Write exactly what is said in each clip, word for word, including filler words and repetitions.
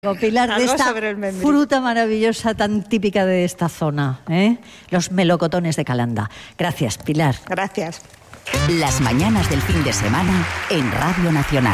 Pilar, de esta fruta maravillosa tan típica de esta zona, ¿eh? Los melocotones de Calanda. Gracias, Pilar. Gracias. Las mañanas del fin de semana en Radio Nacional.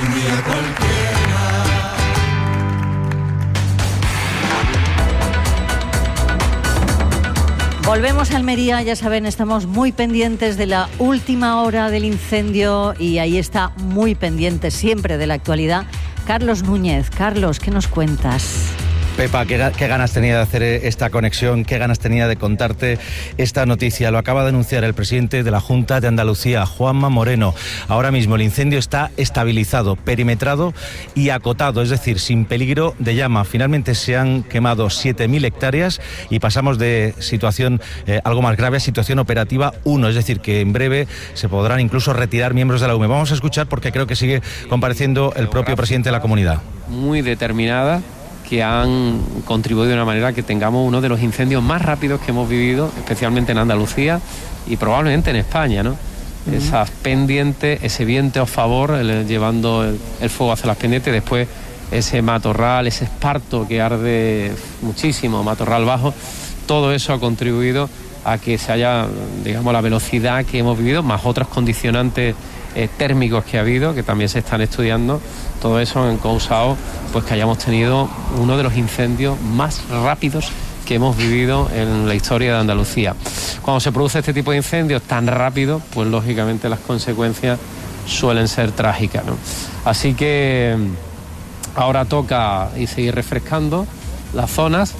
Volvemos a Almería, ya saben, estamos muy pendientes de la última hora del incendio y ahí está muy pendiente siempre de la actualidad Carlos Núñez. Carlos, ¿qué nos cuentas? Pepa, qué, qué ganas tenía de hacer esta conexión, qué ganas tenía de contarte esta noticia. Lo acaba de anunciar el presidente de la Junta de Andalucía, Juanma Moreno. Ahora mismo el incendio está estabilizado, perimetrado y acotado, es decir, sin peligro de llama. Finalmente se han quemado siete mil hectáreas y pasamos de situación eh, algo más grave a situación operativa uno, es decir, que en breve se podrán incluso retirar miembros de la U M E. Vamos a escuchar porque creo que sigue compareciendo el propio presidente de la comunidad. Muy determinada, que han contribuido de una manera que tengamos uno de los incendios más rápidos que hemos vivido, especialmente en Andalucía y probablemente en España, ¿no? Uh-huh. Esas pendientes, ese viento a favor, el, llevando el, el fuego hacia las pendientes, después ese matorral, ese esparto que arde muchísimo, matorral bajo, todo eso ha contribuido a que se haya, digamos, la velocidad que hemos vivido, más otros condicionantes eh, térmicos que ha habido, que también se están estudiando. Todo eso han causado pues que hayamos tenido uno de los incendios más rápidos que hemos vivido en la historia de Andalucía. Cuando se produce este tipo de incendios tan rápido, pues lógicamente las consecuencias suelen ser trágicas, ¿no? Así que ahora toca y seguir refrescando las zonas.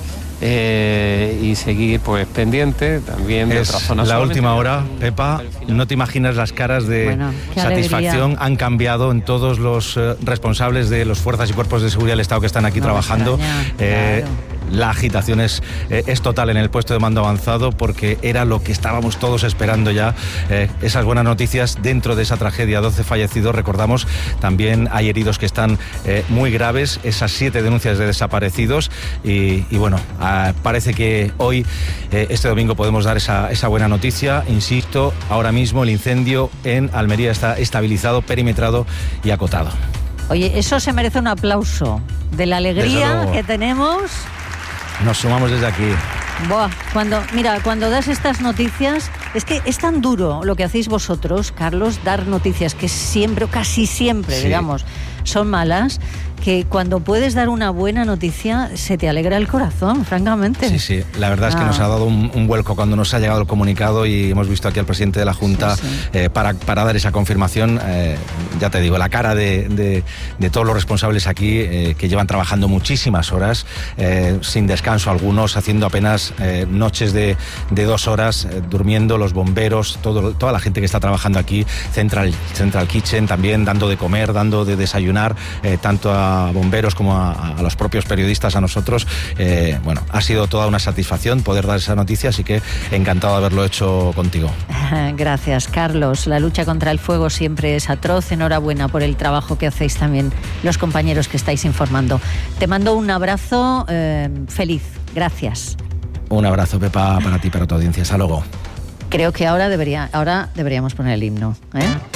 Eh, y seguir pues pendiente también de es otras zonas. La última hora, Pepa, no te imaginas las caras de bueno, satisfacción alegría. Han cambiado en todos los eh, responsables de las fuerzas y cuerpos de seguridad del Estado que están aquí no trabajando. Eh, claro. La agitación es, eh, es total en el puesto de mando avanzado porque era lo que estábamos todos esperando ya, eh, esas buenas noticias dentro de esa tragedia, doce fallecidos, recordamos, también hay heridos que están eh, muy graves, esas siete denuncias de desaparecidos y, y bueno, eh, parece que hoy, eh, este domingo, podemos dar esa, esa buena noticia. Insisto, ahora mismo el incendio en Almería está estabilizado, perimetrado y acotado. Oye, eso se merece un aplauso de la alegría que tenemos. Nos sumamos desde aquí. Buah, cuando, mira, cuando das estas noticias, es que es tan duro lo que hacéis vosotros, Carlos, dar noticias que siempre, casi siempre, sí. digamos, son malas, que cuando puedes dar una buena noticia se te alegra el corazón, francamente. Sí, sí, la verdad ah. es que nos ha dado un, un vuelco cuando nos ha llegado el comunicado y hemos visto aquí al presidente de la Junta sí, sí. Eh, para, para dar esa confirmación. Eh, ya te digo, la cara de, de, de todos los responsables aquí eh, que llevan trabajando muchísimas horas, eh, sin descanso algunos, haciendo apenas eh, noches de, de dos horas, eh, durmiendo, los bomberos, todo, toda la gente que está trabajando aquí, Central, Central Kitchen también, dando de comer, dando de desayunar, eh, tanto a a bomberos como a, a los propios periodistas, a nosotros. Eh, bueno, ha sido toda una satisfacción poder dar esa noticia, así que encantado de haberlo hecho contigo. Gracias, Carlos. La lucha contra el fuego siempre es atroz. Enhorabuena por el trabajo que hacéis también los compañeros que estáis informando. Te mando un abrazo eh, feliz. Gracias. Un abrazo, Pepa, para ti y para tu audiencia. Hasta luego. Creo que ahora debería, ahora deberíamos poner el himno, ¿eh?